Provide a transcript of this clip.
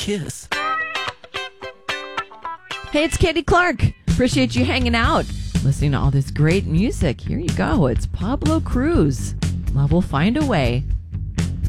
kiss. Hey, it's Katie Clark. Appreciate you hanging out, listening to all this great music. Here you go. It's Pablo Cruz. Love will find a way.